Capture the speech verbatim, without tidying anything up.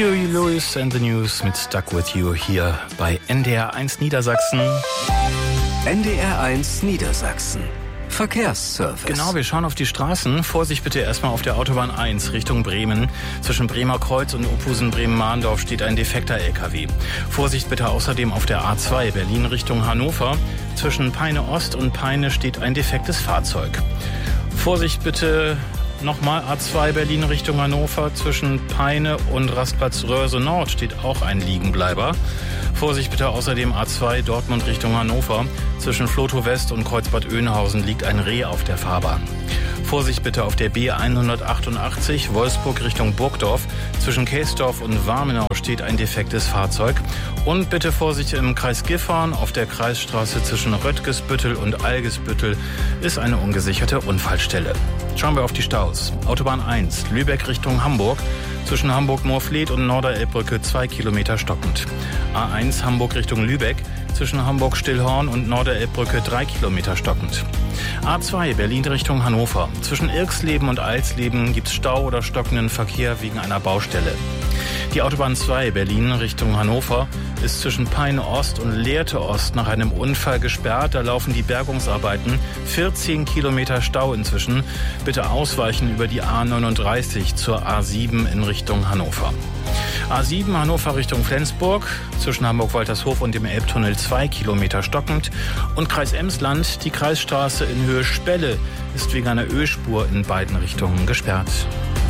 Huey Lewis and the News mit Stuck With You hier bei N D R eins Niedersachsen. N D R eins Niedersachsen. Verkehrsservice. Genau, wir schauen auf die Straßen. Vorsicht bitte erstmal auf der Autobahn eins Richtung Bremen. Zwischen Bremer Kreuz und Opusen-Bremen-Mahndorf steht ein defekter L K W. Vorsicht bitte außerdem auf der A zwei Berlin Richtung Hannover. Zwischen Peine Ost und Peine steht ein defektes Fahrzeug. Vorsicht bitte nochmal A zwei Berlin Richtung Hannover. Zwischen Peine und Rastplatz Röhrse Nord steht auch ein Liegenbleiber. Vorsicht bitte außerdem A zwei Dortmund Richtung Hannover. Zwischen Flotow West und Kreuzbad Oeynhausen liegt ein Reh auf der Fahrbahn. Vorsicht bitte auf der B hundertachtundachtzig Wolfsburg Richtung Burgdorf. Zwischen Käsdorf und Warmenau steht ein defektes Fahrzeug. Und bitte Vorsicht im Kreis Gifhorn. Auf der Kreisstraße zwischen Röttgesbüttel und Algesbüttel ist eine ungesicherte Unfallstelle. Schauen wir auf die Staus. Autobahn eins Lübeck Richtung Hamburg. Zwischen Hamburg-Moorfleet und Norderelbbrücke zwei Kilometer stockend. A eins Hamburg Richtung Lübeck. Zwischen Hamburg-Stillhorn und Norderelbbrücke drei Kilometer stockend. A zwei Berlin Richtung Hannover. Zwischen Irxleben und Alsleben gibt es Stau oder stockenden Verkehr wegen einer Baustelle. Die Autobahn zwei Berlin Richtung Hannover ist zwischen Peine Ost und Lehrte Ost nach einem Unfall gesperrt. Da laufen die Bergungsarbeiten. vierzehn Kilometer Stau inzwischen. Bitte ausweichen über die A neununddreißig zur A sieben in Richtung Hannover. A sieben Hannover Richtung Flensburg. Zwischen Hamburg-Waltershof und dem Elbtunnel zwei Kilometer stockend. Und Kreis Emsland, die Kreisstraße in Höhe Spelle, ist wegen einer Ölspur in beiden Richtungen gesperrt.